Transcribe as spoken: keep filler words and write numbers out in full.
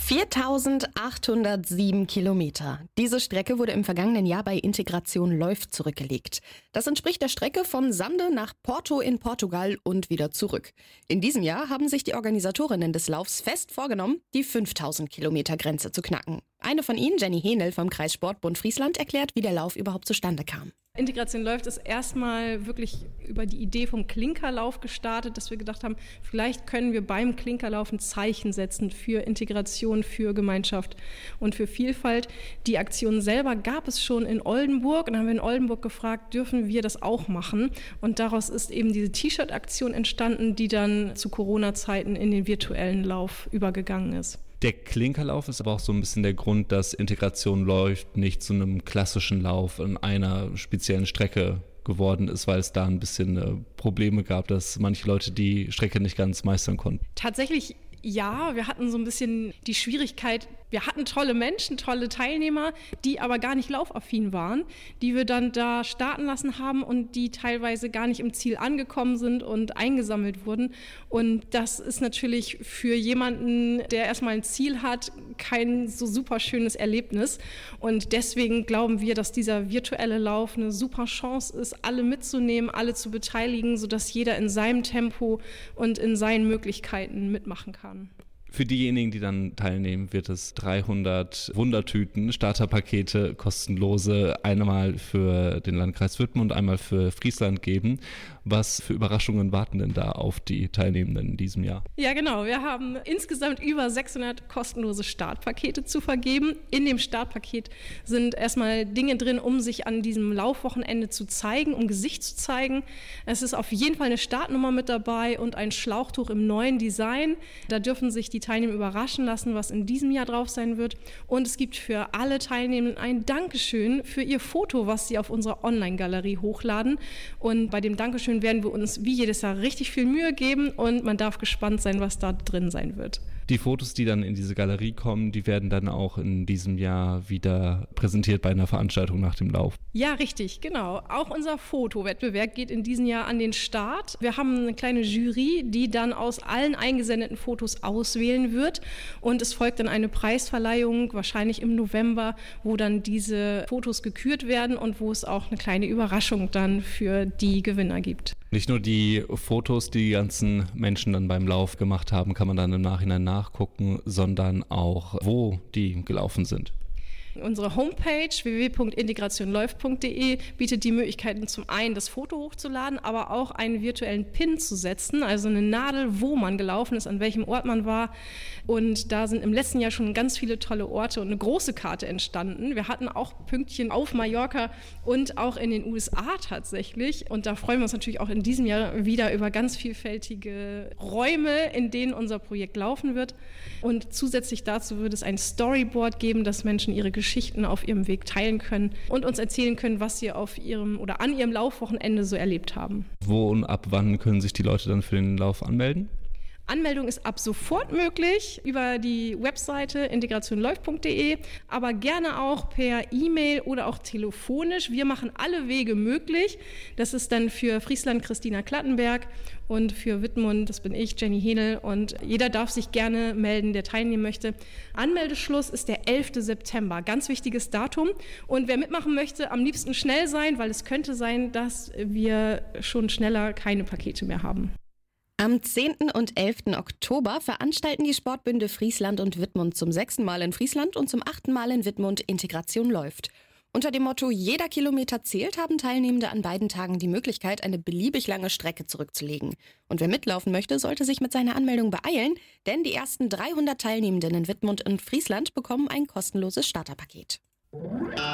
viertausendachthundertsieben Kilometer. Diese Strecke wurde im vergangenen Jahr bei Integration läuft zurückgelegt. Das entspricht der Strecke von Sande nach Porto in Portugal und wieder zurück. In diesem Jahr haben sich die Organisatorinnen des Laufs fest vorgenommen, die fünftausend Kilometer Grenze zu knacken. Eine von ihnen, Jenny Henel vom Kreissportbund Friesland, erklärt, wie der Lauf überhaupt zustande kam. Integration läuft ist erstmal wirklich über die Idee vom Klinkerlauf gestartet, dass wir gedacht haben, vielleicht können wir beim Klinkerlauf ein Zeichen setzen für Integration, für Gemeinschaft und für Vielfalt. Die Aktion selber gab es schon in Oldenburg und dann haben wir in Oldenburg gefragt, dürfen wir das auch machen? Und daraus ist eben diese T-Shirt-Aktion entstanden, die dann zu Corona-Zeiten in den virtuellen Lauf übergegangen ist. Der Klinkerlauf ist aber auch so ein bisschen der Grund, dass Integration läuft nicht zu einem klassischen Lauf an einer speziellen Strecke geworden ist, weil es da ein bisschen äh, Probleme gab, dass manche Leute die Strecke nicht ganz meistern konnten. Tatsächlich ja, wir hatten so ein bisschen die Schwierigkeit, wir hatten tolle Menschen, tolle Teilnehmer, die aber gar nicht laufaffin waren, die wir dann da starten lassen haben und die teilweise gar nicht im Ziel angekommen sind und eingesammelt wurden. Und das ist natürlich für jemanden, der erstmal ein Ziel hat, kein so super schönes Erlebnis. Und deswegen glauben wir, dass dieser virtuelle Lauf eine super Chance ist, alle mitzunehmen, alle zu beteiligen, sodass jeder in seinem Tempo und in seinen Möglichkeiten mitmachen kann. Für diejenigen, die dann teilnehmen, wird es dreihundert Wundertüten, Starterpakete, kostenlose, einmal für den Landkreis Wittmund, einmal für Friesland geben. Was für Überraschungen warten denn da auf die Teilnehmenden in diesem Jahr? Ja, genau. Wir haben insgesamt über sechshundert kostenlose Startpakete zu vergeben. In dem Startpaket sind erstmal Dinge drin, um sich an diesem Laufwochenende zu zeigen, um Gesicht zu zeigen. Es ist auf jeden Fall eine Startnummer mit dabei und ein Schlauchtuch im neuen Design. Da dürfen sich die Teilnehmer überraschen lassen, was in diesem Jahr drauf sein wird. Und es gibt für alle Teilnehmenden ein Dankeschön für ihr Foto, was sie auf unserer Online-Galerie hochladen. Und bei dem Dankeschön werden wir uns wie jedes Jahr richtig viel Mühe geben und man darf gespannt sein, was da drin sein wird. Die Fotos, die dann in diese Galerie kommen, die werden dann auch in diesem Jahr wieder präsentiert bei einer Veranstaltung nach dem Lauf. Ja, richtig, genau. Auch unser Fotowettbewerb geht in diesem Jahr an den Start. Wir haben eine kleine Jury, die dann aus allen eingesendeten Fotos auswählen wird und es folgt dann eine Preisverleihung, wahrscheinlich im November, wo dann diese Fotos gekürt werden und wo es auch eine kleine Überraschung dann für die Gewinner gibt. Nicht nur die Fotos, die die ganzen Menschen dann beim Lauf gemacht haben, kann man dann im Nachhinein nachgucken, sondern auch, wo die gelaufen sind. Unsere Homepage w w w punkt integration läuft punkt d e bietet die Möglichkeiten, zum einen das Foto hochzuladen, aber auch einen virtuellen Pin zu setzen, also eine Nadel, wo man gelaufen ist, an welchem Ort man war. Und da sind im letzten Jahr schon ganz viele tolle Orte und eine große Karte entstanden. Wir hatten auch Pünktchen auf Mallorca und auch in den U S A tatsächlich. Und da freuen wir uns natürlich auch in diesem Jahr wieder über ganz vielfältige Räume, in denen unser Projekt laufen wird. Und zusätzlich dazu wird es ein Storyboard geben, dass Menschen ihre Geschichten auf ihrem Weg teilen können und uns erzählen können, was sie auf ihrem oder an ihrem Laufwochenende so erlebt haben. Wo und ab wann können sich die Leute dann für den Lauf anmelden? Anmeldung ist ab sofort möglich über die Webseite integration läuft punkt d e, aber gerne auch per E-Mail oder auch telefonisch. Wir machen alle Wege möglich. Das ist dann für Friesland Christina Klattenberg und für Wittmund, das bin ich, Jenny Henel. Und jeder darf sich gerne melden, der teilnehmen möchte. Anmeldeschluss ist der elfter September, ganz wichtiges Datum. Und wer mitmachen möchte, am liebsten schnell sein, weil es könnte sein, dass wir schon schneller keine Pakete mehr haben. Am zehnten und elften Oktober veranstalten die Sportbünde Friesland und Wittmund zum sechsten Mal in Friesland und zum achten Mal in Wittmund Integration läuft. Unter dem Motto Jeder Kilometer zählt haben Teilnehmende an beiden Tagen die Möglichkeit, eine beliebig lange Strecke zurückzulegen. Und wer mitlaufen möchte, sollte sich mit seiner Anmeldung beeilen, denn die ersten dreihundert Teilnehmenden in Wittmund und Friesland bekommen ein kostenloses Starterpaket.